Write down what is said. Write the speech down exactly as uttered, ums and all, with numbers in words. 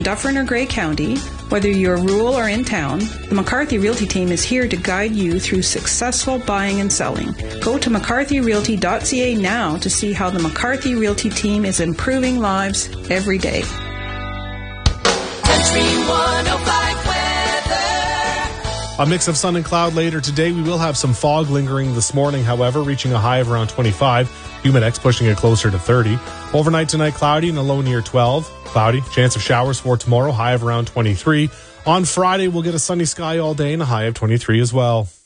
Dufferin or Grey County, whether you're rural or in town, the McCarthy Realty team is here to guide you through successful buying and selling. Go to mccarthy realty dot c a now to see how the McCarthy Realty team is improving lives every day. Country one oh five weather. A mix of sun and cloud later today. We will have some fog lingering this morning, however, reaching a high of around twenty-five. Humidex pushing it closer to thirty. Overnight tonight, cloudy and a low near twelve. Cloudy, chance of showers for tomorrow, high of around twenty-three. On Friday, we'll get a sunny sky all day and a high of twenty-three as well.